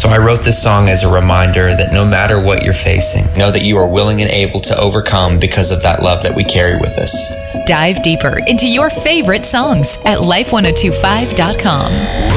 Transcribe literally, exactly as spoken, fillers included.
So I wrote this song as a reminder that no matter what you're facing, know that you are willing and able to overcome because of that love that we carry with us. Dive deeper into your favorite songs at life ten twenty-five dot com.